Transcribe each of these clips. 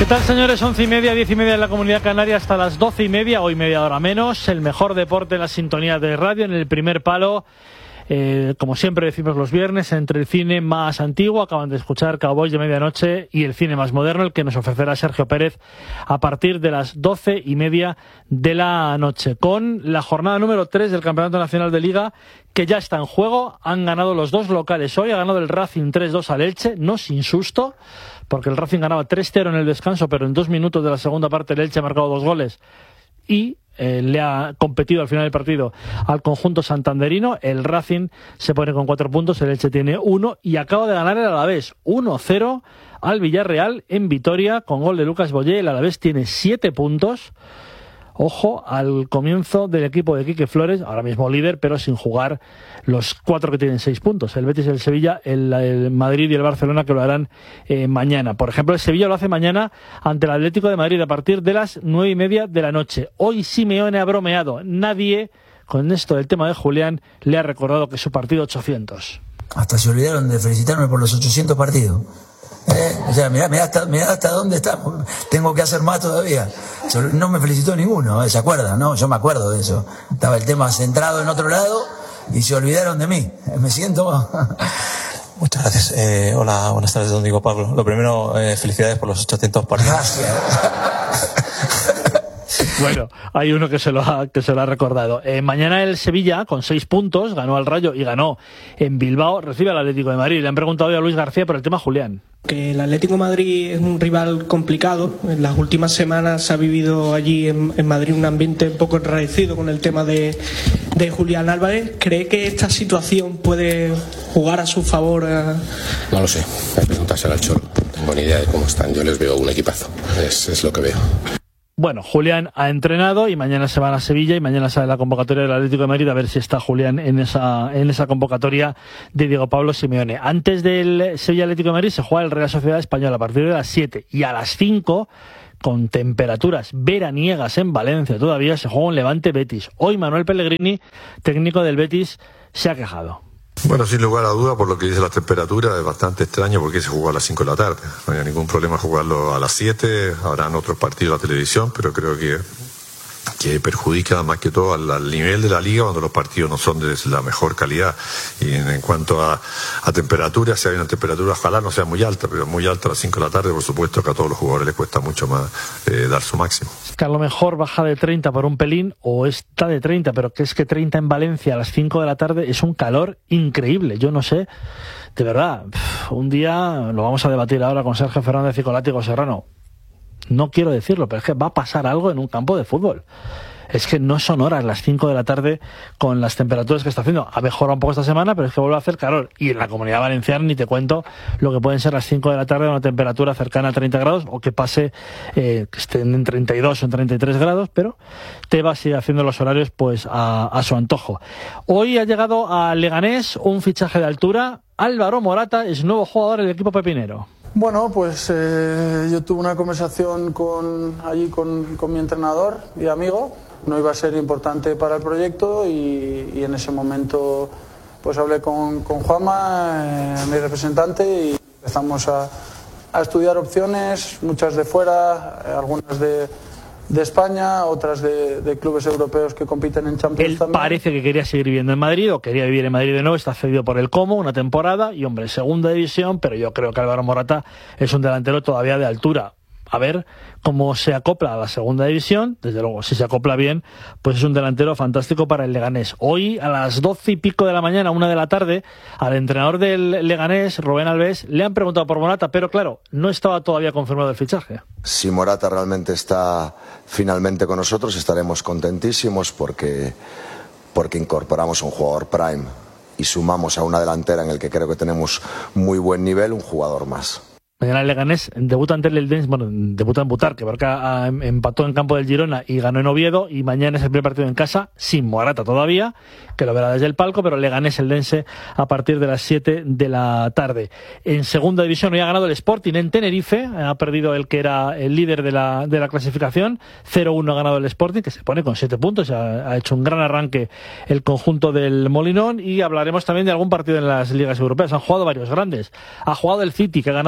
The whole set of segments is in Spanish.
¿Qué tal, señores? 11:30, 10:30 en la Comunidad Canaria, hasta las 12:30, hoy media hora menos. El mejor deporte en la sintonía de radio, en el primer palo. Como siempre decimos los viernes, entre el cine más antiguo, acaban de escuchar Cowboys de Medianoche, y el cine más moderno, el que nos ofrecerá Sergio Pérez a partir de las 12:30 de la noche, con la jornada número 3 del Campeonato Nacional de Liga, que ya está en juego. Han ganado los dos locales hoy, ha ganado el Racing 3-2 al Elche, no sin susto, porque el Racing ganaba 3-0 en el descanso, pero en 2 minutos de la segunda parte el Elche ha marcado 2 goles y le ha competido al final del partido al conjunto santanderino. El Racing se pone con 4 puntos, el Elche tiene 1 y acaba de ganar el Alavés 1-0 al Villarreal en Vitoria con gol de Lucas Boyé. El Alavés tiene 7 puntos. Ojo al comienzo del equipo de Quique Flores, ahora mismo líder, pero sin jugar los 4 que tienen 6 puntos. El Betis, el Sevilla, el Madrid y el Barcelona, que lo harán mañana. Por ejemplo, el Sevilla lo hace mañana ante el Atlético de Madrid a partir de las 9:30 de la noche. Hoy Simeone ha bromeado. Nadie, con esto del tema de Julián, le ha recordado que su partido 800. Hasta se olvidaron de felicitarme por los 800 partidos. O sea, mirá hasta dónde estamos. Tengo que hacer más todavía. No me felicitó ninguno, ¿se acuerdan? No, yo me acuerdo de eso. Estaba el tema centrado en otro lado y se olvidaron de mí. Me siento... Muchas gracias. Hola, buenas tardes, don Diego Pablo. Lo primero, felicidades por los 800 partidos. Gracias. Bueno, hay uno que se lo ha recordado. Mañana el Sevilla, con 6 puntos, ganó al Rayo y ganó en Bilbao, recibe al Atlético de Madrid. Le han preguntado hoy a Luis García por el tema Julián. Que el Atlético de Madrid es un rival complicado. En las últimas semanas se ha vivido allí en Madrid un ambiente un poco enrarecido con el tema de Julián Álvarez. ¿Cree que esta situación puede jugar a su favor? No lo sé, hay que preguntárselo al Cholo. No tengo ni idea de cómo están. Yo les veo un equipazo, es lo que veo. Bueno, Julián ha entrenado y mañana se van a Sevilla y mañana sale la convocatoria del Atlético de Madrid, a ver si está Julián en esa convocatoria de Diego Pablo Simeone. Antes del Sevilla Atlético de Madrid se juega el Real Sociedad Española a partir de las 7 y a las 5, con temperaturas veraniegas en Valencia todavía, se juega un Levante Betis. Hoy Manuel Pellegrini, técnico del Betis, se ha quejado. Bueno, sin lugar a duda, por lo que dice la temperatura, es bastante extraño porque se jugó a las 5 de la tarde. No había ningún problema jugarlo a las 7, habrán otros partidos en la televisión, pero creo que perjudica más que todo al nivel de la liga cuando los partidos no son de la mejor calidad. Y en cuanto a temperatura, si hay una temperatura, ojalá no sea muy alta, pero muy alta a las 5 de la tarde, por supuesto que a todos los jugadores les cuesta mucho más dar su máximo. Es que a lo mejor baja de 30 por un pelín, o está de 30, pero que es que 30 en Valencia a las 5 de la tarde es un calor increíble. Yo no sé, de verdad, un día lo vamos a debatir ahora con Sergio Fernández y con Látigo Serrano. No quiero decirlo, pero es que va a pasar algo en un campo de fútbol. Es que no son horas las 5 de la tarde con las temperaturas que está haciendo. Ha mejorado un poco esta semana, pero es que vuelve a hacer calor. Y en la Comunidad Valenciana ni te cuento lo que pueden ser las 5 de la tarde a una temperatura cercana a 30 grados, o que pase, que estén en 32 o en 33 grados, pero Tebas sigue haciendo los horarios pues a su antojo. Hoy ha llegado a Leganés un fichaje de altura. Álvaro Morata es nuevo jugador del equipo pepinero. Bueno, pues yo tuve una conversación con mi entrenador y amigo. No iba a ser importante para el proyecto y en ese momento pues hablé con Juanma, mi representante, y empezamos a estudiar opciones, muchas de fuera, algunas de España, otras de clubes europeos que compiten en Champions. Él también. parece que quería seguir viviendo en Madrid, o quería vivir en Madrid de nuevo. Está cedido por el Como una temporada y, hombre, segunda división, pero yo creo que Álvaro Morata es un delantero todavía de altura. A ver cómo se acopla a la segunda división. Desde luego, si se acopla bien, pues es un delantero fantástico para el Leganés. Hoy a las 12 y pico de la mañana, 1 de la tarde, al entrenador del Leganés, Rubén Alves, le han preguntado por Morata, pero claro, no estaba todavía confirmado el fichaje. Si Morata realmente está finalmente con nosotros, estaremos contentísimos porque incorporamos un jugador prime y sumamos a una delantera en el que creo que tenemos muy buen nivel, un jugador más. Mañana el Leganés debuta ante el Eldense, bueno, debuta en Butarque, porque empató en campo del Girona y ganó en Oviedo, y mañana es el primer partido en casa, sin Morata todavía, que lo verá desde el palco, pero el Leganés Eldense a partir de las 7 de la tarde. En segunda división hoy ha ganado el Sporting en Tenerife, ha perdido el que era el líder de la clasificación, 0-1 ha ganado el Sporting, que se pone con 7 puntos, ha hecho un gran arranque el conjunto del Molinón, y hablaremos también de algún partido en las ligas europeas. Han jugado varios grandes, ha jugado el City, que ha ganado 1-4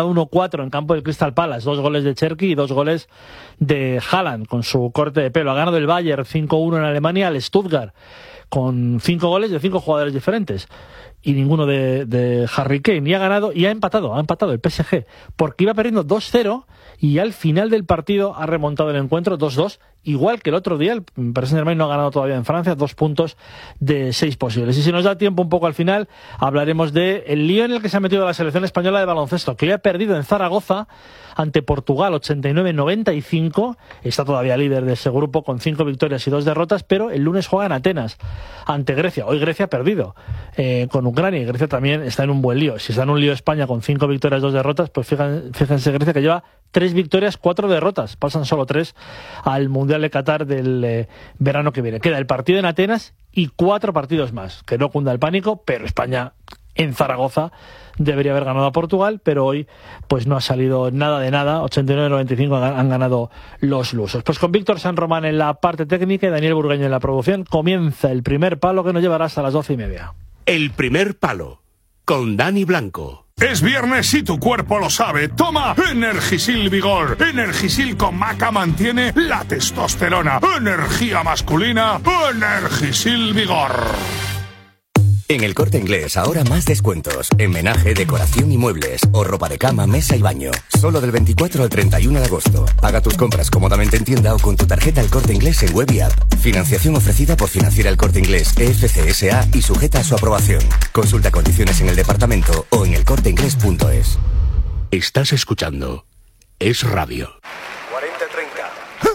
4 en campo del Crystal Palace, 2 goles de Cherki y 2 goles de Haaland con su corte de pelo. Ha ganado el Bayern 5-1 en Alemania al Stuttgart con 5 goles de 5 jugadores diferentes y ninguno de Harry Kane, y ha empatado el PSG porque iba perdiendo 2-0 y al final del partido ha remontado el encuentro 2-2, igual que el otro día. El Paris Saint-Germain no ha ganado todavía en Francia, 2 puntos de 6 posibles. Y si nos da tiempo un poco al final, hablaremos de el lío en el que se ha metido la selección española de baloncesto, que le ha perdido en Zaragoza ante Portugal 89-95, está todavía líder de ese grupo con 5 victorias y 2 derrotas, pero el lunes juega en Atenas ante Grecia. Hoy Grecia ha perdido con Ucrania, y Grecia también está en un buen lío. Si está en un lío España con 5 victorias, 2 derrotas, pues fíjense Grecia, que lleva 3 victorias, 4 derrotas, pasan solo 3 al Mundial de Qatar del verano que viene. Queda el partido en Atenas y 4 partidos más, que no cunda el pánico, pero España en Zaragoza debería haber ganado a Portugal, pero hoy pues no ha salido nada de nada. 89-95 han ganado los lusos. Pues con Víctor San Román en la parte técnica y Daniel Burgueño en la producción, comienza el primer palo, que nos llevará hasta las 12:30. El primer palo, con Dani Blanco. Es viernes y tu cuerpo lo sabe. Toma Energisil Vigor. Energisil con maca mantiene la testosterona. Energía masculina. Energisil Vigor. En El Corte Inglés ahora más descuentos. En menaje, decoración y muebles. O ropa de cama, mesa y baño. Solo del 24 al 31 de agosto. Paga tus compras cómodamente en tienda o con tu tarjeta El Corte Inglés en web y app. Financiación ofrecida por Financiera El Corte Inglés EFCSA y sujeta a su aprobación. Consulta condiciones en el departamento o en elcorteinglés.es. Estás escuchando Es Radio. 40-30.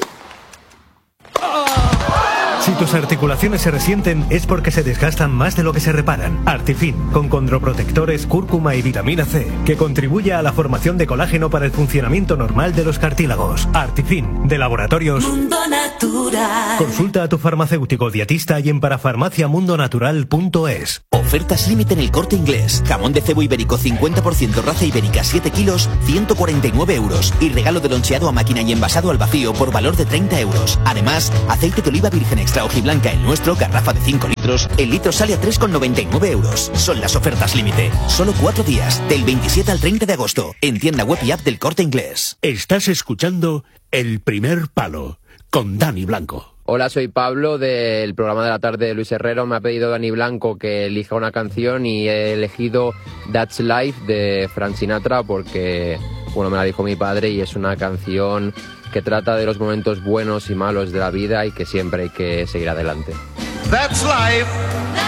Si tus articulaciones se resienten es porque se desgastan más de lo que se reparan. Artifin, con condroprotectores, cúrcuma y vitamina C, que contribuye a la formación de colágeno para el funcionamiento normal de los cartílagos. Artifin, de Laboratorios Mundo Natural. Consulta a tu farmacéutico dietista y en parafarmaciamundonatural.es. Ofertas límite en El Corte Inglés. Jamón de cebo ibérico 50% raza ibérica 7 kilos, 149 euros. Y regalo de loncheado a máquina y envasado al vacío por valor de 30 euros. Además, aceite de oliva virgen extra hojiblanca el nuestro, garrafa de 5 litros. El litro sale a 3,99 euros. Son las ofertas límite. Solo 4 días, del 27 al 30 de agosto. En tienda web y app del Corte Inglés. Estás escuchando El primer palo, con Dani Blanco. Hola, soy Pablo del programa de la tarde de Luis Herrero. Me ha pedido Dani Blanco que elija una canción y he elegido That's Life de Frank Sinatra porque, bueno, me la dijo mi padre y es una canción que trata de los momentos buenos y malos de la vida y que siempre hay que seguir adelante. That's life.